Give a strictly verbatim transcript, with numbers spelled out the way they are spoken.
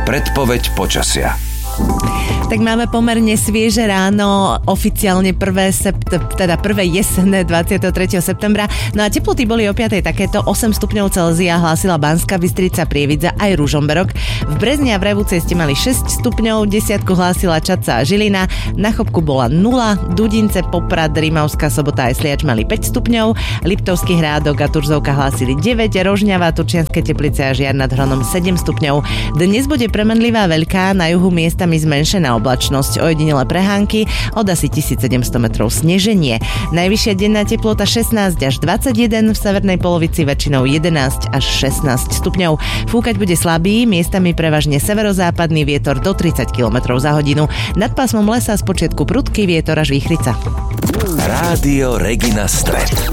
Predpoveď počasia. Tak máme pomerne svieže ráno, oficiálne prvé sept, teda prvé jesenné dvadsiateho tretieho septembra. No a teploty boli o piatej takéto, osem stupňov Celzia hlásila Banská Bystrica, Prievidza aj Ružomberok. V Brezne a v Revúcej ste mali šesť stupňov, desiatku hlásila Čadca a Žilina, na Chopku bola nula, Dudince, Poprad, Rimavská Sobota aj Sliač mali päť stupňov, Liptovský Hrádok a Turzovka hlásili deväť, Rožňava, Turčianske Teplice a Žiar nad Hronom sedem stupňov. Dnes bude premenlivá veľká, na juhu miestami zmenšená oblačnosť, ojedinele prehánky, od asi tisícsedemsto metrov sneženie. Najvyššia denná teplota šestnásť až dvadsaťjeden, v severnej polovici väčšinou jedenásť až šestnásť stupňov. Fúkať bude slabý, miestami prevažne severozápadný vietor do tridsať kilometrov za hodinu. Nad pásmom lesa spočiatku prudký vietor až výchrica. Rádio Regina Stred.